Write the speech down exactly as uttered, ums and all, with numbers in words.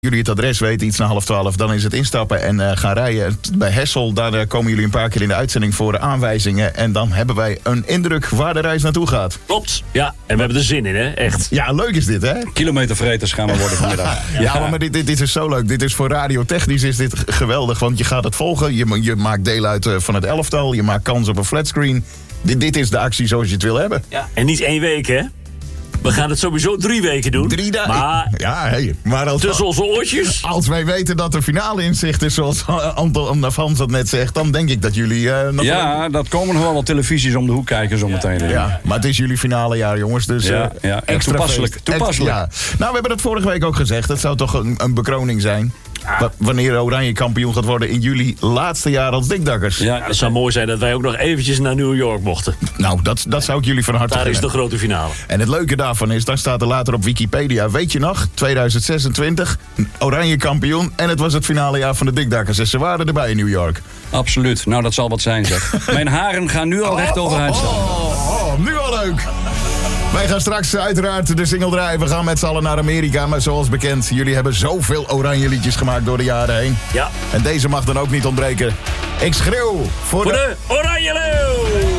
jullie het adres weten, iets na half twaalf, dan is het instappen en uh, gaan rijden. Bij Hessel, daar uh, komen jullie een paar keer in de uitzending voor de aanwijzingen. En dan hebben wij een indruk waar de reis naartoe gaat. Klopt, ja. En we hebben er zin in, hè? Echt. Ja, leuk is dit, hè? Kilometervreters gaan we worden vanmiddag. ja, ja, maar dit, dit, dit is zo leuk. Dit is voor radiotechnisch is dit geweldig, want je gaat het volgen. Je, je maakt deel uit uh, van het elftal. Je maakt kans op een flatscreen. Dit, dit is de actie zoals je het wil hebben. Ja. En niet één week, hè? We gaan het sowieso drie weken doen. Drie dagen? Maar, ja, hey, maar als, tussen onze oortjes. Als wij weten dat de finale in zicht is, zoals Anton Vans dat net zegt, dan denk ik dat jullie... Uh, nog ja, wel... dat komen nog wel wat televisies om de hoek kijken zometeen. Ja, ja, maar het is jullie finale jaar, jongens. Dus uh, ja, ja. extra toepasselijk. feest. toepasselijk. Ex, ja. Nou, we hebben het vorige week ook gezegd. Het zou toch een, een bekroning zijn. Ja. Wanneer Oranje kampioen gaat worden in jullie laatste jaar als dikdakkers. Ja, ja, het zou mooi zijn dat wij ook nog eventjes naar New York mochten. Nou, dat, dat zou ik jullie van harte Daar gunnen. is de grote finale. En het leuke daarvan is, dan staat er later op Wikipedia. Weet je nog, tweeduizend zesentwintig, Oranje kampioen. En het was het finale jaar van de dikdakkers. En ze waren erbij in New York. Absoluut. Nou, dat zal wat zijn, zeg. Mijn haren gaan nu al recht overeind staan. Oh, oh, oh, nu al leuk. Wij gaan straks uiteraard de single draaien. We gaan met z'n allen naar Amerika. Maar zoals bekend, jullie hebben zoveel oranje liedjes gemaakt door de jaren heen. Ja. En deze mag dan ook niet ontbreken. Ik schreeuw voor, voor de... de Oranje Leeuw!